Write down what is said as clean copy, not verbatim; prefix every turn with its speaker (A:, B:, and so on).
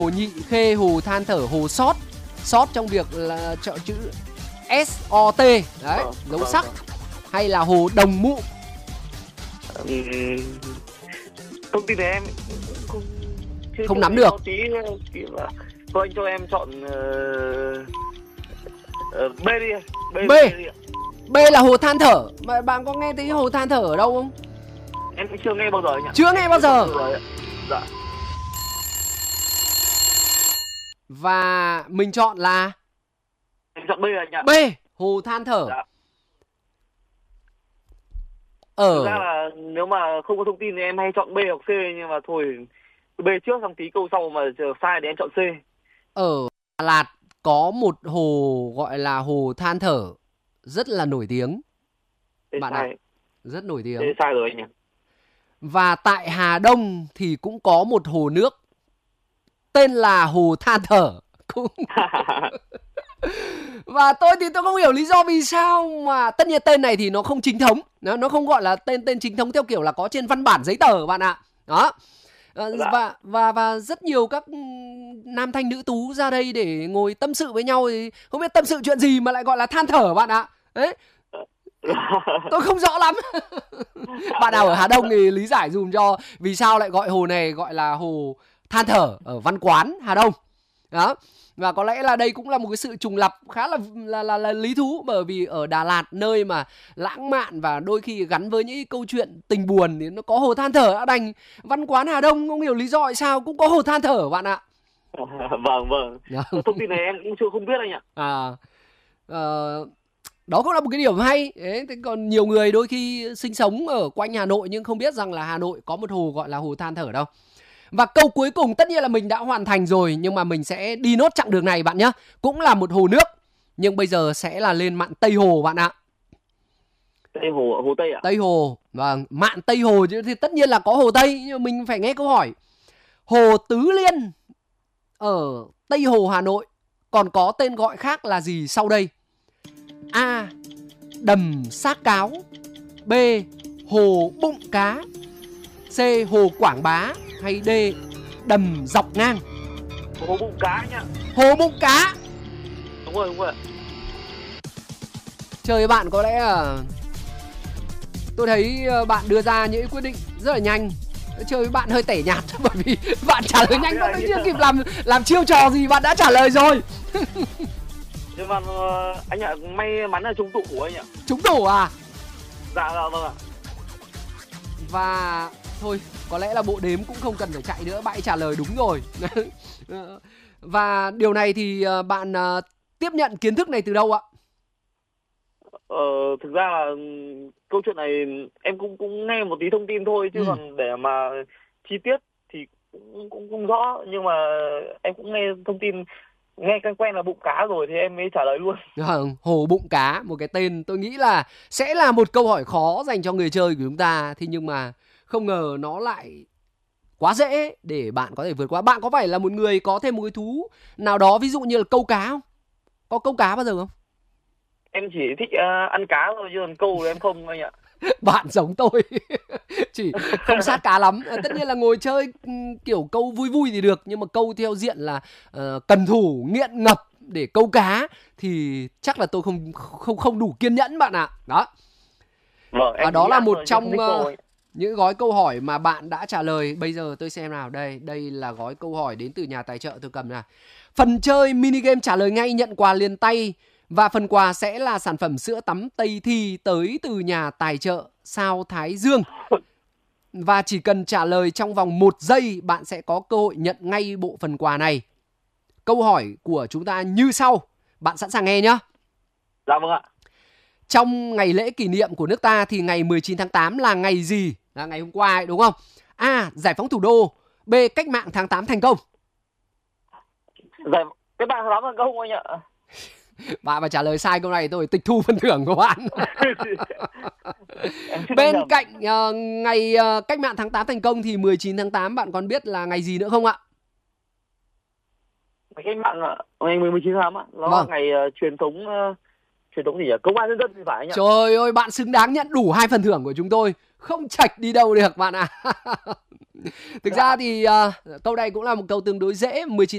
A: Hồ Nhị Khê, Hồ Than Thở, Hồ Sót. Sót trong việc là chữ SOT đấy, dấu sắc. Hay là Hồ Đồng Mụ.
B: Thông tin này em
A: không nắm được.
B: Thôi anh cho em chọn B đi.
A: B. B là Hồ Than Thở. Mà bạn có nghe thấy Hồ Than Thở ở đâu không?
B: Em chưa nghe bao giờ anh ạ.
A: Chưa nghe bao giờ.
B: Dạ.
A: Và mình chọn là
B: Em chọn B anh ạ.
A: B, Hồ Than Thở.
B: Dạ. Thực ra là nếu mà không có thông tin thì em hay chọn B hoặc C, nhưng mà thôi B trước xong tí câu sau mà sai thì em chọn C.
A: Ở Đà Lạt có một hồ gọi là Hồ Than Thở rất là nổi tiếng. Bạn ạ, rất nổi tiếng.
B: Thế sai rồi anh nhỉ.
A: Và tại Hà Đông thì cũng có một hồ nước tên là Hồ Than Thở cũng. Và tôi thì tôi không hiểu lý do vì sao mà tất nhiên tên này thì nó không chính thống, nó không gọi là tên chính thống theo kiểu là có trên văn bản giấy tờ bạn ạ. Đó. Và rất nhiều các nam thanh nữ tú ra đây để ngồi tâm sự với nhau, thì không biết tâm sự chuyện gì mà lại gọi là than thở bạn ạ. Đấy. Tôi không rõ lắm. Bạn nào ở Hà Đông thì lý giải dùm cho vì sao lại gọi hồ này gọi là Hồ Than Thở ở Văn Quán, Hà Đông. Đó. Và có lẽ là đây cũng là một cái sự trùng lặp khá là lý thú, bởi vì ở Đà Lạt, nơi mà lãng mạn và đôi khi gắn với những câu chuyện tình buồn, thì nó có Hồ Than Thở đã đành. Văn Quán Hà Đông không hiểu lý do tại sao cũng có Hồ Than Thở bạn ạ.
B: Vâng. Thông tin này em cũng không biết anh ạ.
A: Đó cũng là một cái điểm hay. Thế còn nhiều người đôi khi sinh sống ở quanh Hà Nội nhưng không biết rằng là Hà Nội có một hồ gọi là Hồ Than Thở đâu. Và câu cuối cùng tất nhiên là mình đã hoàn thành rồi, nhưng mà mình sẽ đi nốt chặng đường này bạn nhé. Cũng là một hồ nước, nhưng bây giờ sẽ là lên mạn Tây Hồ bạn ạ.
B: Tây Hồ, Hồ Tây ạ?
A: Tây Hồ, vâng, mạn Tây Hồ thì tất nhiên là có Hồ Tây, nhưng mà mình phải nghe câu hỏi. Hồ Tứ Liên ở Tây Hồ Hà Nội còn có tên gọi khác là gì sau đây? A. Đầm Xác Cáo. B. Hồ Bụng Cá. C. Hồ Quảng Bá. Hay D. Đầm Dọc Ngang.
B: Hồ Bụng Cá nhá.
A: Hồ Bụng Cá.
B: Đúng rồi.
A: Chơi với bạn có lẽ là tôi thấy bạn đưa ra những quyết định rất là nhanh. Chơi với bạn hơi tẻ nhạt bởi vì bạn trả lời nhanh quá, tôi chưa kịp làm chiêu trò gì bạn đã trả lời rồi.
B: Nhưng mà anh ạ, may mắn là trúng tủ của anh ạ.
A: Trúng tủ à?
B: Dạ vâng ạ.
A: Và thôi, có lẽ là bộ đếm cũng không cần phải chạy nữa, bạn trả lời đúng rồi. Và điều này thì bạn tiếp nhận kiến thức này từ đâu ạ?
B: Thực ra là câu chuyện này em cũng nghe một tí thông tin thôi, chứ còn để mà chi tiết thì cũng rõ, nhưng mà em cũng nghe thông tin, nghe quen là Bụng Cá rồi thì em mới trả lời luôn.
A: Hồ Bụng Cá, một cái tên tôi nghĩ là sẽ là một câu hỏi khó dành cho người chơi của chúng ta. Thế nhưng mà không ngờ nó lại quá dễ để bạn có thể vượt qua. Bạn có phải là một người có thêm một cái thú nào đó, ví dụ như là câu cá không? Có câu cá bao giờ không?
B: Em chỉ thích ăn cá thôi, chứ còn câu thì em không anh ạ.
A: Bạn giống tôi. Chỉ không sát cá lắm. Tất nhiên là ngồi chơi kiểu câu vui vui thì được, nhưng mà câu theo diện là cần thủ, nghiện ngập để câu cá thì chắc là tôi không đủ kiên nhẫn bạn ạ. Đó.
B: Vâng,
A: và đó là một trong những gói câu hỏi mà bạn đã trả lời. Bây giờ tôi xem nào. Đây là gói câu hỏi đến từ nhà tài trợ, tôi cầm nào. Phần chơi mini game trả lời ngay nhận quà liền tay. Và phần quà sẽ là sản phẩm sữa tắm Tây Thi tới từ nhà tài trợ Sao Thái Dương. Và chỉ cần trả lời trong vòng 1 giây, bạn sẽ có cơ hội nhận ngay bộ phần quà này. Câu hỏi của chúng ta như sau. Bạn sẵn sàng nghe nhá?
B: Dạ vâng ạ.
A: Trong ngày lễ kỷ niệm của nước ta thì ngày 19 tháng 8 là ngày gì? Là ngày hôm qua ấy, đúng không? A. Giải phóng thủ đô. B. Cách mạng tháng 8 thành công.
B: Cách mạng tháng 8 thành công anh ạ.
A: Bạn mà trả lời sai câu này tôi tịch thu phần thưởng của bạn. Bên cạnh ngày cách mạng tháng 8 thành công thì 19 tháng 8 bạn còn biết là ngày gì nữa không ạ?
B: Cách mạng ngày 19 tháng 8 ạ. Nó là ngày truyền thống gì nhỉ? Công an nhân dân thì phải anh ạ.
A: Trời ơi, bạn xứng đáng nhận đủ 2 phần thưởng của chúng tôi. Không chạch đi đâu được bạn ạ. Thực ra thì câu này cũng là một câu tương đối dễ. 19